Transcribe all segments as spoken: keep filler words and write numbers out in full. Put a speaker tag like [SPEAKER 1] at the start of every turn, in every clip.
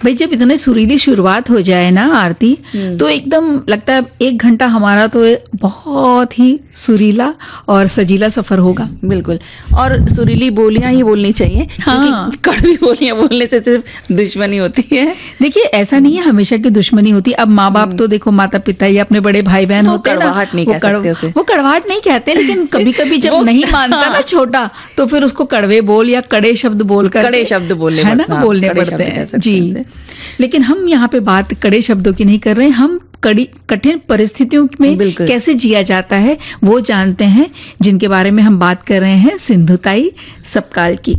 [SPEAKER 1] भाई जब इतने सुरीली शुरुआत हो जाए ना आरती, तो एकदम लगता है एक घंटा हमारा तो बहुत ही सुरीला और सजीला सफर होगा।
[SPEAKER 2] बिल्कुल, और सुरीली बोलियां ही बोलनी चाहिए।
[SPEAKER 1] हाँ।
[SPEAKER 2] क्योंकि कड़वी बोलियां बोलने से सिर्फ दुश्मनी होती है।
[SPEAKER 1] देखिए ऐसा नहीं है हमेशा की दुश्मनी होती। अब माँ बाप तो देखो, माता पिता या अपने बड़े भाई बहन होते हैं ना,
[SPEAKER 2] कड़वाहट नहीं
[SPEAKER 1] वो
[SPEAKER 2] कह
[SPEAKER 1] कड़-
[SPEAKER 2] सकते उसे।
[SPEAKER 1] वो कड़वाहट नहीं कहते, लेकिन कभी कभी जब नहीं मानता ना छोटा, तो फिर उसको कड़वे बोल या कड़े शब्द बोलकर
[SPEAKER 2] कड़े शब्द बोलने
[SPEAKER 1] है ना,
[SPEAKER 2] पड़ते हैं,
[SPEAKER 1] बोलने
[SPEAKER 2] कड़े
[SPEAKER 1] पड़ते
[SPEAKER 2] शब्द कह
[SPEAKER 1] हैं
[SPEAKER 2] सकते
[SPEAKER 1] जी।
[SPEAKER 2] हैं।
[SPEAKER 1] लेकिन हम यहाँ पे बात कड़े शब्दों की नहीं कर रहे हैं, हम कड़ी कठिन परिस्थितियों में
[SPEAKER 2] बिल्कुल।
[SPEAKER 1] कैसे जिया जाता है वो जानते हैं, जिनके बारे में हम बात कर रहे हैं, सिंधुताई सपकाल की।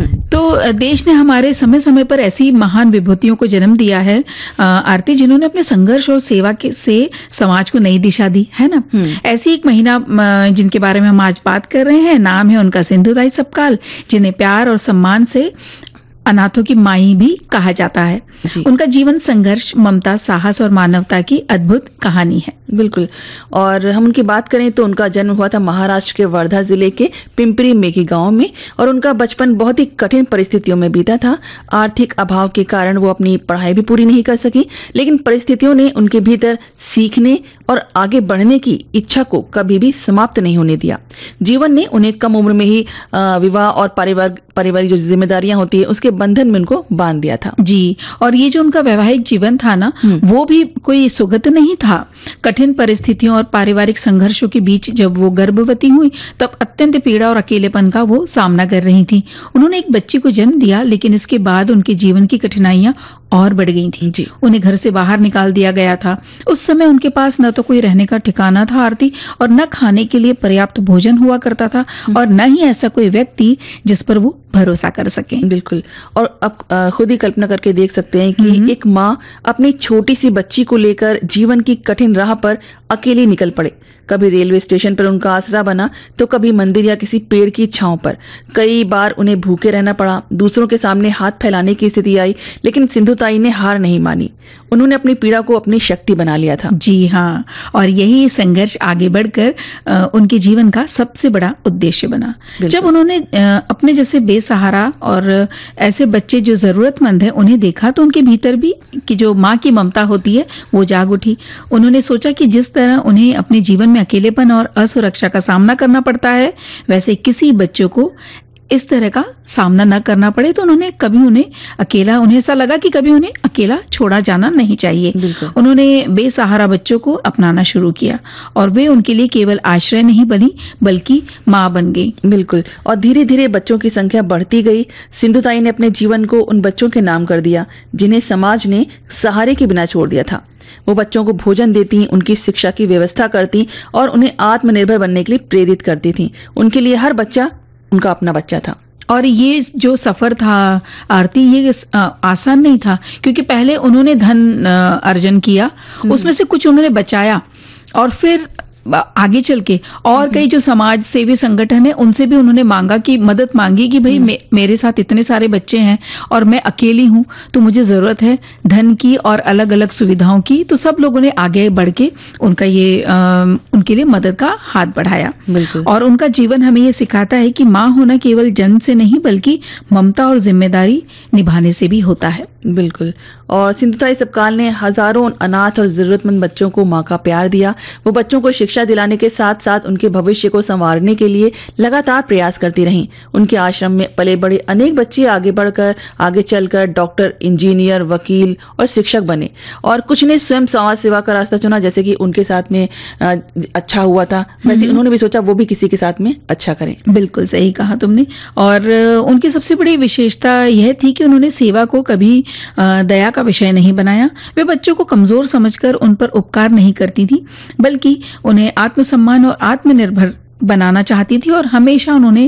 [SPEAKER 1] तो देश ने हमारे समय समय पर ऐसी महान विभूतियों को जन्म दिया है अ, आरती, जिन्होंने अपने संघर्ष और सेवा के से समाज को नई दिशा दी है ना। ऐसी एक महिला अ, जिनके बारे में हम आज बात कर रहे हैं, नाम है उनका सिंधुताई सपकाल, जिन्हें प्यार और सम्मान से अनाथों की माई भी कहा जाता है। उनका जीवन संघर्ष, ममता, साहस और मानवता की अद्भुत कहानी है।
[SPEAKER 2] बिल्कुल, और हम उनकी बात करें तो उनका जन्म हुआ था महाराष्ट्र के वर्धा जिले के पिंपरी मेघी गांव में, और उनका बचपन बहुत ही कठिन परिस्थितियों में बीता था। आर्थिक अभाव के कारण वो अपनी पढ़ाई भी पूरी नहीं कर सकी, लेकिन परिस्थितियों ने उनके भीतर सीखने और आगे बढ़ने की इच्छा को कभी भी समाप्त नहीं होने दिया। जीवन ने उन्हें कम उम्र में ही अ, विवाह और परिवार पारिवारिक जो जिम्मेदारियां होती है उसके बंधन में उनको बांध दिया था।
[SPEAKER 1] जी, और ये जो उनका वैवाहिक जीवन था ना, वो भी कोई सुगत नहीं था। कठिन परिस्थितियों और पारिवारिक संघर्षों के बीच जब वो गर्भवती हुई, तब अत्यंत पीड़ा और अकेलेपन का वो सामना कर रही थी। उन्होंने एक बच्चे को जन्म दिया, लेकिन इसके बाद उनके जीवन की कठिनाइयां और बढ़ गई थी।
[SPEAKER 2] जी।
[SPEAKER 1] उन्हें घर से बाहर निकाल दिया गया था। उस समय उनके पास न तो कोई रहने का ठिकाना था आरती, और न खाने के लिए पर्याप्त भोजन हुआ करता था, और न ही ऐसा कोई व्यक्ति जिस पर वो भरोसा कर सके।
[SPEAKER 2] बिल्कुल, और अब अ, खुद ही कल्पना करके देख सकते हैं कि एक माँ अपनी छोटी सी बच्ची को लेकर जीवन की कठिन राह पर अकेली निकल पड़े। कभी रेलवे स्टेशन पर उनका आसरा बना, तो कभी मंदिर या किसी पेड़ की छांव पर। कई बार उन्हें भूखे रहना पड़ा, दूसरों के सामने हाथ फैलाने की स्थिति आई, लेकिन सिंधुताई ने हार नहीं मानी। उन्होंने अपनी पीड़ा को अपनी शक्ति बना लिया था।
[SPEAKER 1] जी हाँ, और यही संघर्ष आगे बढ़कर अ, उनके जीवन का सबसे बड़ा उद्देश्य बना। जब उन्होंने अ, अपने जैसे बेसहारा और ऐसे बच्चे जो जरूरतमंद हैं उन्हें देखा, तो उनके भीतर भी कि जो माँ की ममता होती है वो जाग उठी। उन्होंने सोचा कि जिस तरह उन्हें अपने जीवन में अकेलेपन और असुरक्षा का सामना करना पड़ता है, वैसे किसी बच्चों को इस तरह का सामना न करना पड़े। तो उन्होंने कभी उन्हें अकेला उन्हें ऐसा लगा कि कभी उन्हें अकेला छोड़ा जाना नहीं चाहिए। उन्होंने बेसहारा बच्चों को अपनाना शुरू किया, और वे उनके लिए केवल आश्रय नहीं बनी, बल्कि माँ बन गई।
[SPEAKER 2] बिल्कुल, और धीरे धीरे बच्चों की संख्या बढ़ती गई। सिंधुताई ने अपने जीवन को उन बच्चों के नाम कर दिया जिन्हें समाज ने सहारे के बिना छोड़ दिया था। वो बच्चों को भोजन देती, उनकी शिक्षा की व्यवस्था करती और उन्हें आत्मनिर्भर बनने के लिए प्रेरित करती थी। उनके लिए हर बच्चा उनका अपना बच्चा था।
[SPEAKER 1] और ये जो सफर था आरती, ये आ, आसान नहीं था, क्योंकि पहले उन्होंने धन आ, अर्जन किया, उसमें से कुछ उन्होंने बचाया, और फिर आगे चल के और कई जो समाज सेवी संगठन है उनसे भी उन्होंने मांगा कि मदद मांगी कि भाई मे, मेरे साथ इतने सारे बच्चे हैं और मैं अकेली हूँ, तो मुझे जरूरत है धन की और अलग अलग सुविधाओं की। तो सब लोगों ने आगे बढ़ के उनका ये आ, उनके लिए मदद का हाथ बढ़ाया। और उनका जीवन हमें ये सिखाता है कि माँ होना केवल जन्म से नहीं, बल्कि ममता और जिम्मेदारी निभाने से भी होता है।
[SPEAKER 2] बिल्कुल, और सिंधुताई सपकाल ने हजारों अनाथ और जरूरतमंद बच्चों को माँ का प्यार दिया। वो बच्चों को शिक्षा दिलाने के साथ साथ उनके भविष्य को संवारने के लिए लगातार प्रयास करती रहीं। उनके आश्रम में पले बड़े अनेक बच्चे आगे बढ़कर आगे चलकर डॉक्टर, इंजीनियर, वकील और शिक्षक बने, और कुछ ने स्वयं समाज सेवा का रास्ता चुना। जैसे कि उनके साथ में अच्छा हुआ था, वैसे उन्होंने भी सोचा वो भी किसी के साथ में अच्छा करें।
[SPEAKER 1] बिल्कुल सही कहा तुमने। और उनकी सबसे बड़ी विशेषता यह थी कि उन्होंने सेवा को कभी दया का विषय नहीं बनाया। वे बच्चों को कमजोर समझकर उन पर उपकार नहीं करती थी, बल्कि उन्हें आत्मसम्मान और आत्मनिर्भर बनाना चाहती थी। और हमेशा उन्होंने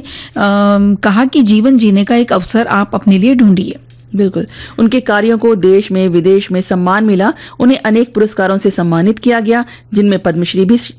[SPEAKER 1] कहा कि जीवन जीने का एक अवसर आप अपने लिए ढूंढिए।
[SPEAKER 2] बिल्कुल, उनके कार्यों को देश में विदेश में सम्मान मिला। उन्हें अनेक पुरस्कारों से सम्मानित किया गया, जिनमें पद्मश्री भी